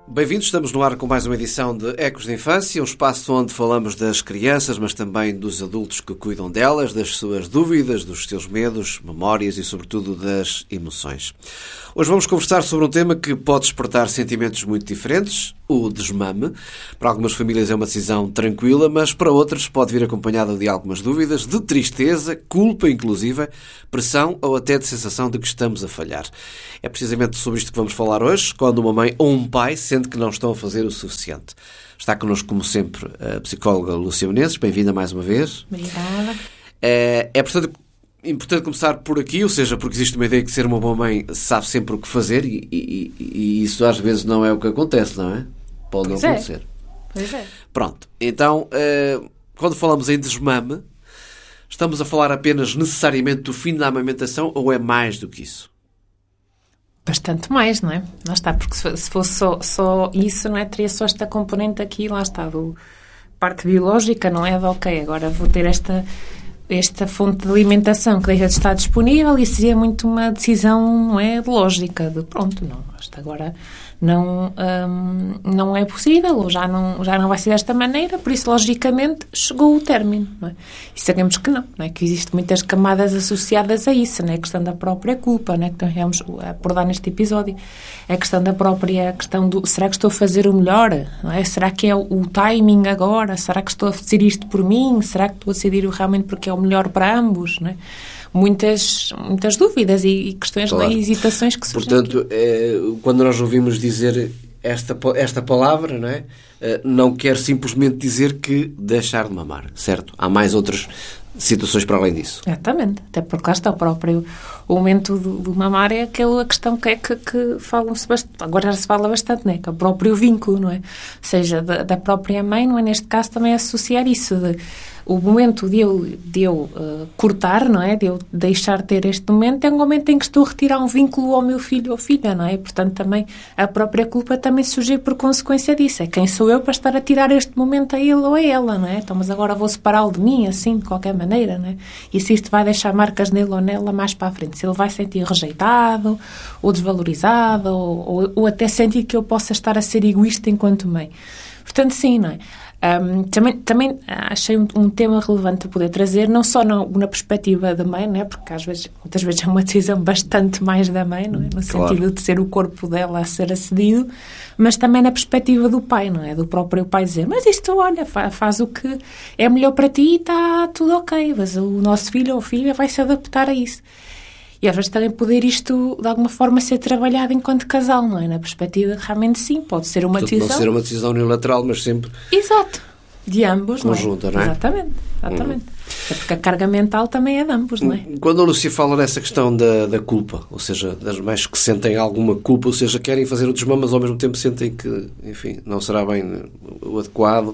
Bem-vindos, estamos no ar com mais uma edição de Ecos de Infância, um espaço onde falamos das crianças, mas também dos adultos que cuidam delas, das suas dúvidas, dos seus medos, memórias e, sobretudo, das emoções. Hoje vamos conversar sobre um tema que pode despertar sentimentos muito diferentes, o desmame. Para algumas famílias é uma decisão tranquila, mas para outras pode vir acompanhada de algumas dúvidas, de tristeza, culpa inclusive, pressão ou até de sensação de que estamos a falhar. É precisamente sobre isto que vamos falar hoje, quando uma mãe ou um pai sente que não estão a fazer o suficiente. Está connosco, como sempre, a psicóloga Lúcia Menezes. Bem-vinda mais uma vez. Obrigada. Portanto, importante começar por aqui, ou seja, porque existe uma ideia que ser uma boa mãe sabe sempre o que fazer e isso às vezes não é o que acontece, não é? Pode não acontecer. Pois é. Pronto. Então, quando falamos em desmame, estamos a falar apenas necessariamente do fim da amamentação ou é mais do que isso? Bastante mais, não é? Lá está, porque se fosse só isso, não é? Teria só esta componente aqui, lá está, do parte biológica, não é? De ok, agora vou ter esta fonte de alimentação que deixa de estar disponível e seria muito uma decisão, não é? Lógica, de pronto, não, isto agora não é possível ou já não vai ser desta maneira, por isso, logicamente, chegou o término, não é? E sabemos que não é? Que existem muitas camadas associadas a isso, não é? A questão da própria culpa, não é? Que nós vamos abordar neste episódio. A questão da própria questão do será que estou a fazer o melhor? Não é? Será que é o timing agora? Será que estou a decidir isto por mim? Será que estou a decidir realmente porque é o melhor para ambos? Não é? Muitas dúvidas e questões, claro, e hesitações que surgem. Portanto, quando nós ouvimos dizer esta palavra, não é? Não quer simplesmente dizer que deixar de mamar, certo? Há mais outras situações para além disso. Exatamente, até porque lá está o momento do mamar é aquela questão que falam-se bastante, agora já se fala bastante, não é? Que é o próprio vínculo, não é? Ou seja, da própria mãe, não é? Neste caso também associar isso, o momento de eu cortar, não é? De eu deixar de ter este momento, é um momento em que estou a retirar um vínculo ao meu filho ou filha, não é? Portanto, também a própria culpa também surge por consequência disso. É quem sou eu para estar a tirar este momento a ele ou a ela, não é? Então, mas agora vou separá-lo de mim, assim, de qualquer maneira, não é? E se isto vai deixar marcas nele ou nela mais para a frente, se ele vai sentir rejeitado, ou desvalorizado, ou até sentir que eu possa estar a ser egoísta enquanto mãe. Portanto, sim, não é? Também achei um tema relevante a poder trazer, não só na perspectiva da mãe, não é? Porque muitas vezes é uma decisão bastante mais da mãe, não é? No sentido de ser o corpo dela a ser acedido, mas também na perspectiva do pai, não é? Do próprio pai dizer, mas isto, olha, faz o que é melhor para ti e está tudo ok, mas o nosso filho ou filha vai se adaptar a isso. E às vezes também poder isto, de alguma forma, ser trabalhado enquanto casal, não é? Na perspectiva, realmente sim, pode ser uma decisão... Pode ser uma decisão unilateral, mas sempre... Exato. De ambos, conjunta, não é? Exatamente. É porque a carga mental também é de ambos, não é? Quando a Lúcia fala nessa questão da culpa, ou seja, das mães que sentem alguma culpa, ou seja, querem fazer o desmame, mas ao mesmo tempo sentem que, enfim, não será bem o adequado...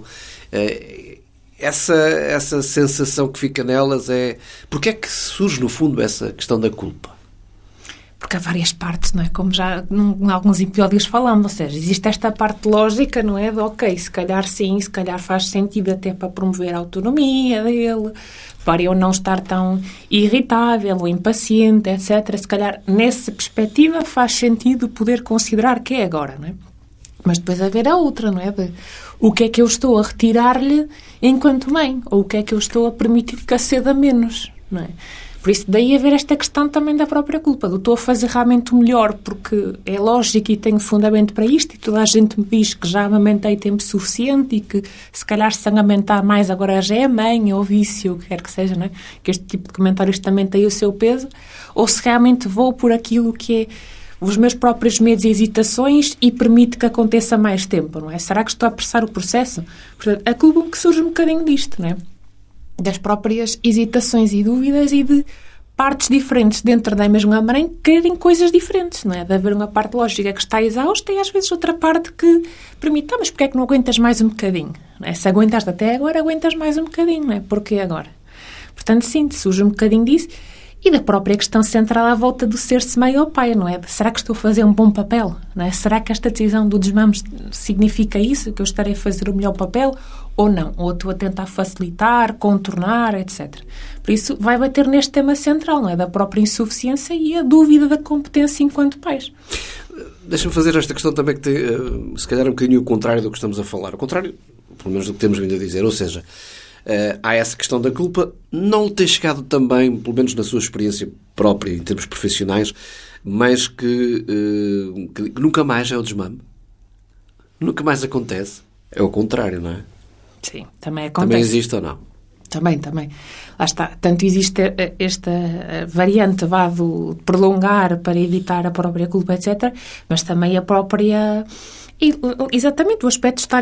Essa sensação que fica nelas é... Porquê é que surge, no fundo, essa questão da culpa? Porque há várias partes, não é? Como já em alguns episódios falamos, ou seja, existe esta parte lógica, não é? De, ok, se calhar sim, se calhar faz sentido até para promover a autonomia dele, para eu não estar tão irritável ou impaciente, etc. Se calhar, nessa perspectiva, faz sentido poder considerar que é agora, não é? Mas depois haver a outra, não é? De o que é que eu estou a retirar-lhe enquanto mãe? Ou o que é que eu estou a permitir que aceda menos, não é? Por isso, daí haver esta questão também da própria culpa. Do estou a fazer realmente o melhor porque é lógico e tenho fundamento para isto e toda a gente me diz que já amamentei tempo suficiente e que se calhar se amamentar mais agora já é mãe ou vício, o que quer que seja, não é? Que este tipo de comentários também tem o seu peso. Ou se realmente vou por aquilo que é os meus próprios medos e hesitações e permite que aconteça mais tempo, não é? Será que estou a apressar o processo? Portanto, a culpa que surge um bocadinho disto, não é? Das próprias hesitações e dúvidas e de partes diferentes dentro da mesma mãe querem coisas diferentes, não é? De haver uma parte lógica que está exausta e às vezes outra parte que permite, mas porquê é que não aguentas mais um bocadinho? Não é? Se aguentaste até agora, aguentas mais um bocadinho, não é? Porquê agora? Portanto, sim, surge um bocadinho disso. E da própria questão central à volta do ser-se mãe ou pai, não é? Será que estou a fazer um bom papel? Não é? Será que esta decisão do desmame significa isso? Que eu estarei a fazer o melhor papel? Ou não? Ou estou a tentar facilitar, contornar, etc. Por isso, vai bater neste tema central, não é? Da própria insuficiência e a dúvida da competência enquanto pais. Deixa-me fazer esta questão também que tem, se calhar, um bocadinho o contrário do que estamos a falar. O contrário, pelo menos do que temos vindo a dizer. Ou seja, há essa questão da culpa. Não lhe tem chegado também, pelo menos na sua experiência própria, em termos profissionais, mas que nunca mais é o desmame? Nunca mais acontece? É o contrário, não é? Sim, também acontece. Também existe ou não? Também. Lá está. Tanto existe esta variante de prolongar para evitar a própria culpa, etc. Mas também a própria... Exatamente, o aspecto de estar